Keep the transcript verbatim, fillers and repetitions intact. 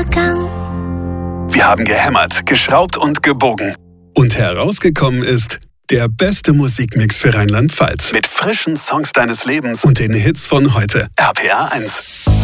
Übergang. Wir haben gehämmert, geschraubt und gebogen. Und herausgekommen ist der beste Musikmix für Rheinland-Pfalz. Mit frischen Songs deines Lebens und den Hits von heute. R P R eins.